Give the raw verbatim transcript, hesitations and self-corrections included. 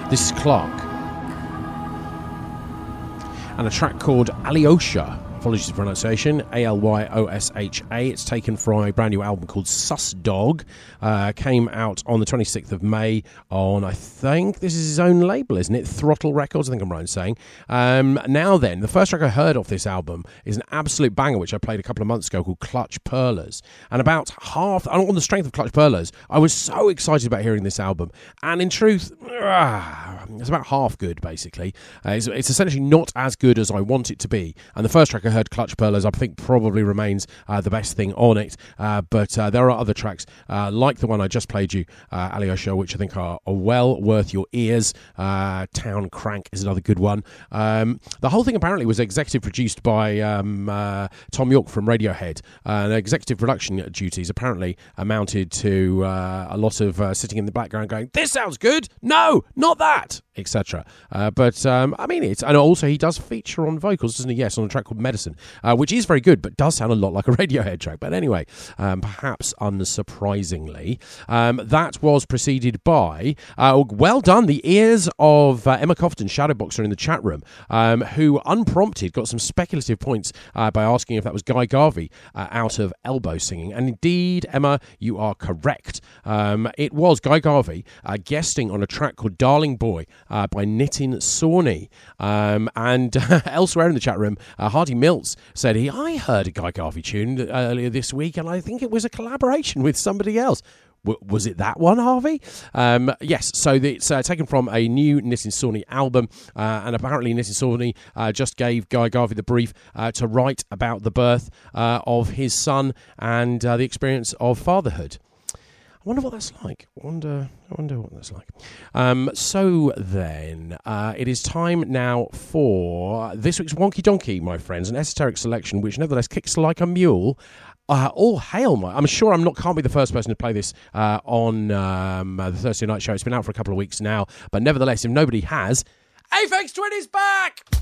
This is Clark. And a track called Alyosha. Apologies for pronunciation. A L Y O S H A. It's taken from a brand new album called Sus Dog. Uh, came out on the twenty-sixth of May on, I think, this is his own label, isn't it? Throttle Records, I think I'm right in saying. Um, now then, the first track I heard off this album is an absolute banger, which I played a couple of months ago, called Clutch Pearlers. And about half, on the strength of Clutch Pearlers, I was so excited about hearing this album. And in truth, uh, it's about half good, basically. Uh, it's, it's essentially not as good as I want it to be. And the first track I heard, Clutch Pearlers, I think probably remains uh, the best thing on it. Uh, but uh, there are other tracks, uh, like the one I just played you, uh, Alyosha, which I think are, are well worth your ears. Uh, Town Crank is another good one. Um, the whole thing apparently was executive produced by um, uh, Tom York from Radiohead. Uh, and executive production duties apparently amounted to uh, a lot of uh, sitting in the background going, this sounds good, no, not that, et cetera. Uh, but um, I mean, it's, and also he does feature on vocals, doesn't he? Yes, on a track called Medicine, uh, which is very good, but does sound a lot like a Radiohead track. But anyway, um, perhaps unsurprisingly, um, that was preceded by, uh, well done, the ears of uh, Emma Cofton, Shadowboxer, in the chat room, um, who unprompted got some speculative points uh, by asking if that was Guy Garvey uh, out of Elbow singing. And indeed, Emma, you are correct. Um, it was Guy Garvey uh, guesting on a track called Darling Boy uh, by Nitin Sawhney. Um, and uh, elsewhere in the chat room, uh, Hardy Mills said he, I heard a Guy Garvey tune earlier this week, and I think it was a collaboration with somebody else. W- was it that one, Harvey? Um, yes, so it's uh, taken from a new Nitin Sawhney album, uh, and apparently Nitin Sawhney uh, just gave Guy Garvey the brief uh, to write about the birth uh, of his son and uh, the experience of fatherhood. I wonder what that's like. I wonder, I wonder what that's like. Um, so then, uh, it is time now for this week's Wonky Donkey, my friends, an esoteric selection which nevertheless kicks like a mule. Uh, all hail, my... I'm sure I'm not can't be the first person to play this uh, on um, uh, the Thursday night show. It's been out for a couple of weeks now, but nevertheless, if nobody has, Aphex Twin is back!